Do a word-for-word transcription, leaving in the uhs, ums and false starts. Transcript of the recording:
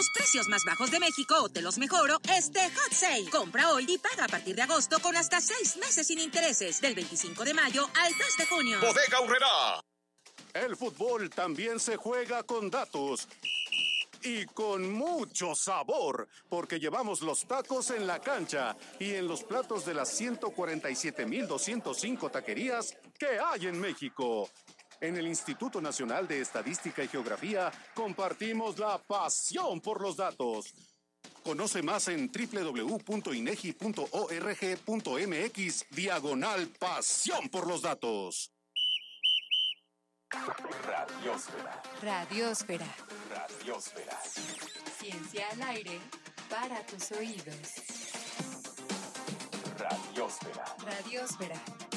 los precios más bajos de México o te los mejoro este Hot Sale. Compra hoy y paga a partir de agosto con hasta seis meses sin intereses. Del veinticinco de mayo al tres de junio. Bodega Aurrerá. El fútbol también se juega con datos. Y con mucho sabor, porque llevamos los tacos en la cancha y en los platos de las ciento cuarenta y siete mil doscientos cinco taquerías que hay en México. En el Instituto Nacional de Estadística y Geografía compartimos la pasión por los datos. Conoce más en doble u doble u doble u punto inegi punto org punto mx diagonal pasión por los datos. Radiosfera. Radiosfera. Radiosfera. Ciencia al aire para tus oídos. Radiosfera. Radiosfera.